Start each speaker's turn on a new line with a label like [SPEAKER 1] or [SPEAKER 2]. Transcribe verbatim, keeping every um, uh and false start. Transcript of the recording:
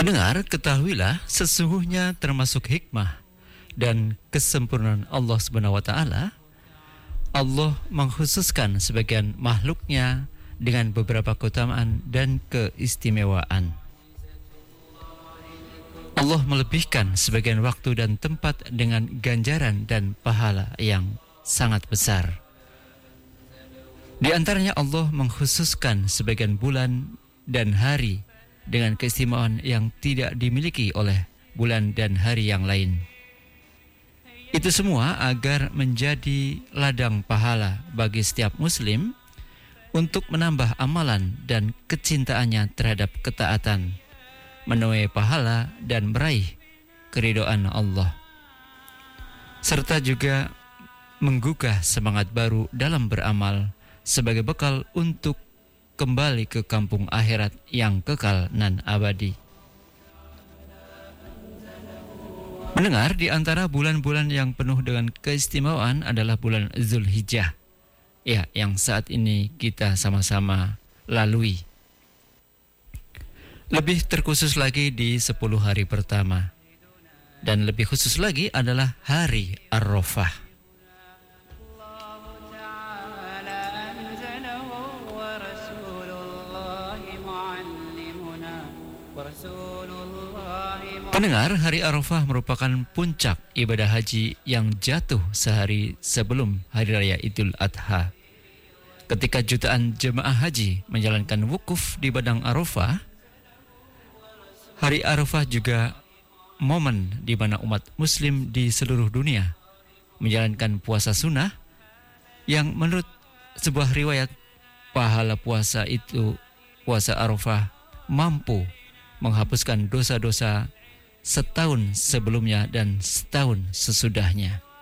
[SPEAKER 1] Pendengar, ketahuilah sesungguhnya termasuk hikmah dan kesempurnaan Allah Subhanahu wa taala, Allah mengkhususkan sebagian makhluknya dengan beberapa keutamaan dan keistimewaan. Allah melebihkan sebagian waktu dan tempat dengan ganjaran dan pahala yang sangat besar. Di antaranya Allah mengkhususkan sebagian bulan dan hari dengan keistimewaan yang tidak dimiliki oleh bulan dan hari yang lain. Itu semua agar menjadi ladang pahala bagi setiap muslim untuk menambah amalan dan kecintaannya terhadap ketaatan, menuai pahala dan meraih keridhaan Allah, serta juga menggugah semangat baru dalam beramal sebagai bekal untuk kembali ke kampung akhirat yang kekal nan abadi. Mendengar, di antara bulan-bulan yang penuh dengan keistimewaan adalah bulan Zulhijjah, ya, yang saat ini kita sama-sama lalui. Lebih terkhusus lagi di sepuluh hari pertama, dan lebih khusus lagi adalah hari Arafah. Pendengar, hari Arafah merupakan puncak ibadah haji yang jatuh sehari sebelum Hari Raya Idul Adha. Ketika jutaan jemaah haji menjalankan wukuf di Padang Arafah, hari Arafah juga momen di mana umat muslim di seluruh dunia menjalankan puasa sunnah yang menurut sebuah riwayat pahala puasa itu, puasa Arafah mampu menghapuskan dosa-dosa setahun sebelumnya dan setahun sesudahnya.